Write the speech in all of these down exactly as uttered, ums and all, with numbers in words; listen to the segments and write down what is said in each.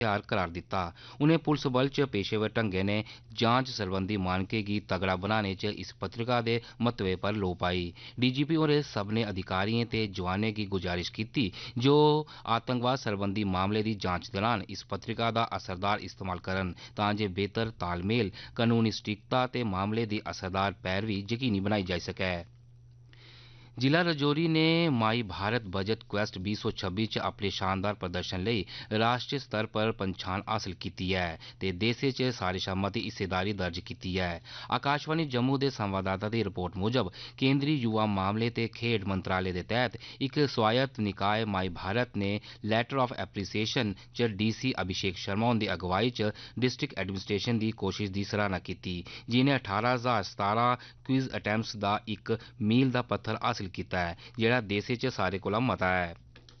तैयार करार दिता। उन्हें पुलिस बल च पेशेवर ढंगै ने जांच सरबंधी मानकें गी तगड़ा बनाने च इस पत्रिका दे महत्व पर लोऽ पाई। डीजीपी होरें सभनें अधिकारियों ते जवानें गी गुजारिश कीती जो आतंकवाद सरबंधी मामले दी जांच दौरान इस पत्रिका दा असरदार इस्तेमाल करन तां जे बेहतर तालमेल, कानूनी सटीकता ते मामले दी असरदार पैरवी यकीनी बनाई जाई सकै। जिला रजौरी ने माई भारत बजट क्वेस्ट बीस सौ छब्बीस च अपने शानदार प्रदर्शन लेई राष्ट्रीय स्तर पर पंछान हासल कीती ऐ ते देशै च सारे शा मती हिस्सेदारी दर्ज कीती ऐ। आकाशवाणी जम्मू दे संवाददाता दी रिपोर्ट मुजब केंद्री युवा मामले ते खेड मंत्रालय दे तैह्त इक स्वायत्त निकाय माई भारत ने लैटर ऑफ एप्रीसिएशन च डीसी अभिषेक शर्मा हुंदी अगुवाई च डिस्ट्रिक्ट एडमिनिस्ट्रेशन दी कोशिश दी सराहना कीती जिनें अठारां हजार सतारां क्विज अटैम्प्ट्स दा इक मील दा पत्थर हासल कीता ऐ जेह्ड़ा देशै च सारे कोला मता ऐ।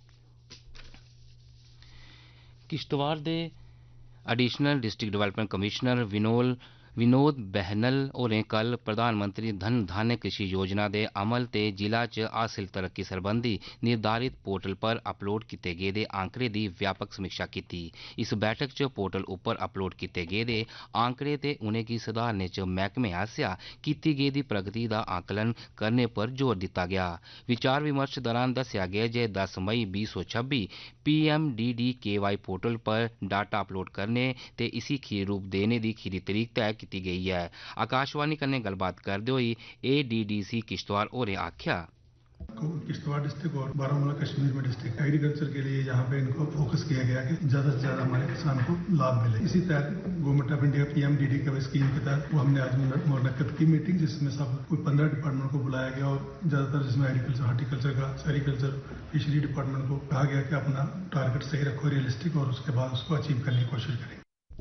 किश्तवाड़ दे additional district development commissioner विनोल Vinod बहनल होरें कल प्रधानमंत्री धन धान्य कृषि योजना दे अमल ते जिला च हासिल तरक्की सरबंधी निर्धारित पोर्टल पर अपलोड कीते गेदे आंकड़े दी व्यापक समीक्षा कीती। इस बैठक च पोर्टल उप्पर अपलोड कीते गेदे आंकड़े ते उनेंगी सुधारने च मैह्कमे आसेआ कीती गेदी प्रगति दा आकलन करने पर जोर दित्ता गया। विचार विमर्श दौरान दस्सेआ गेआ जे दस मई बीस सौ छब्बी पी एम डी डी के वाई पोर्टल पर डाटा अपलोड करने ते इसी खीरी रूप देने दी खीरी तरीक तैय कीती गई है। आकाशवाणी कन्नै गल्लबात करदे होई A D D C Kishtwar होरें आखेआ किश्तवाड़ डिस्ट्रिक्ट और बारामूला कश्मीर में डिस्ट्रिक्ट एग्रीकल्चर के लिए यहाँ पे इनको फोकस किया गया कि ज़्यादा से ज़्यादा हमारे किसान को लाभ मिले। इसी तहत government of India P M D D K scheme के तहत वो हमने आज मुनक्किद की मीटिंग जिसमें सब कोई पंद्रह डिपार्टमेंट को बुलाया गया और ज़्यादातर जिसमें एग्रीकल्चर हार्टिकल्चर का सेरिकल्चर फिशरी डिपार्टमेंट को कहा गया कि अपना टारगेट सही रखो रियलिस्टिक और उसके बाद उसको अचीव करने की कोशिश करें।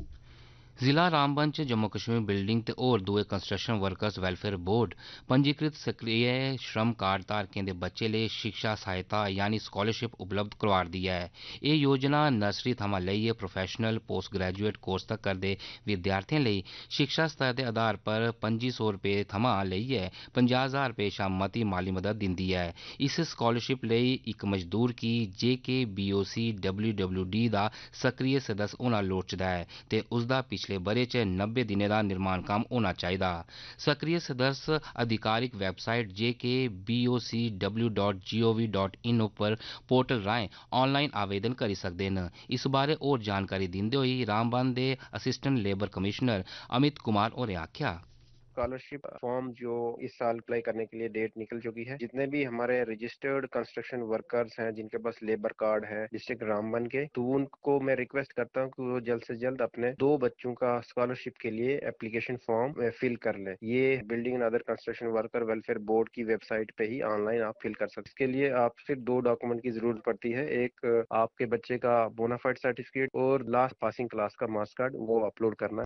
जिला रामबन च जम्मू कश्मीर बिल्डिंग ते होर दुए कंस्ट्रक्शन वर्कर्स वेलफेयर बोर्ड पंजीकृत सक्रिय श्रम कार्ड धारकें दे बच्चे लेई शिक्षा सहायता यानी स्कॉलरशिप उपलब्ध करोआ'रदी ऐ। एह् योजना नर्सरी थमां लेइयै प्रोफैशनल पोस्ट ग्रेजुएट कोर्स तक्कर दे विद्यार्थियें लेई शिक्षा स्तर दे आधार पर पंजी सौ रपेऽ थमां लेइयै पंजाह् हजार रपेऽ शा मती माली मदद दिंदी ऐ। इस स्कॉलरशिप लेई इक मजदूर गी जे के B O C W W D दा सक्रिय सदस्य होना लोड़चदा ऐ ते उसदा पिछले पिछले ब'रे च नब्बे दिनें दा निर्माण कम्म होना चाहिदा। सक्रिय सदस्य आधिकारिक website J K B O C W dot G O V dot in उप्पर पोर्टल राहें ऑनलाइन आवेदन करी सकदे न। इस बारै होर जानकारी दिंदे होई रामबन दे assistant labour commissioner Amit Kumar होरें आखेआ स्कॉलरशिप फॉर्म जो इस साल अप्लाई करने के लिए डेट निकल चुकी है। जितने भी हमारे रजिस्टर्ड कंस्ट्रक्शन वर्कर्स हैं जिनके पास लेबर कार्ड है डिस्ट्रिक्ट रामबन के, तो उनको मैं रिक्वेस्ट करता हूं कि वो जल्द से जल्द अपने दो बच्चों का स्कॉलरशिप के लिए एप्लीकेशन फॉर्म फिल कर ले। ये building and other construction worker welfare board की वेबसाइट पे ही ऑनलाइन आप फिल कर सकते। इसके लिए आप सिर्फ दो डॉक्यूमेंट की जरूरत पड़ती है, एक आपके बच्चे का बोनाफाइड सर्टिफिकेट और लास्ट पासिंग क्लास का मार्क्स कार्ड, वो अपलोड करना।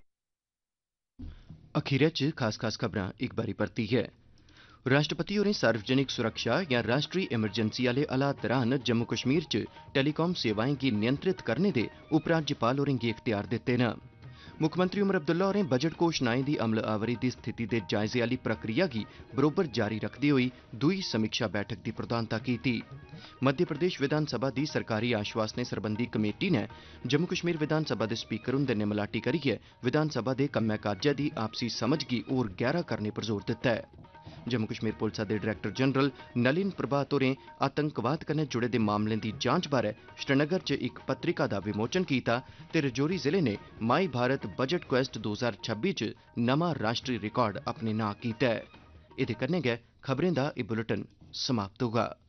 अखीरै च खास खास खबरां एक बारी परती है। राष्ट्रपति होरें सार्वजनिक सुरक्षा या राष्ट्री इमरजेंसी आह्ले हालात दौरान जम्मू कश्मीर च टेलीकॉम सेवाएं गी नियंत्रित करने दे उपराज्यपाल होरें गी इख्तियार दित्ते न। मुक्खमंत्री उमर अब्दुल्ला होरें बजट घोशणाएं दी अमलावरी दी स्थिति दे जायजे आह्ली प्रक्रिया गी बरोबर जारी रखदे होई दूई समीक्षा बैठक दी प्रधानता कीती। मध्य प्रदेश विधानसभा दी सरकारी आश्वासनें सरबंधी कमेटी नै जम्मू कश्मीर विधानसभा दे स्पीकर हुंदे नै मलाटी करियै विधानसभा दे कम्मै काजै दी आपसी समझ गी होर गैह्रा करने पर जोर दित्ता है। जम्मू कश्मीर पुलसा दे डायरैक्टर जनरल नलिन प्रभात होरें आतंकवाद कन्नै जुड़े दे मामलें दी जांच बारै श्रीनगर च इक पत्रिका दा विमोचन कीता ते रजौरी जिले ने माई भारत बजट क्वेस्ट दो हज़ार छब्बी च नमां राष्ट्री रिकार्ड अपने नां कीता ऐ। एह्दे कन्नै गै खबरें दा एह् बुलेटिन समाप्त होगा।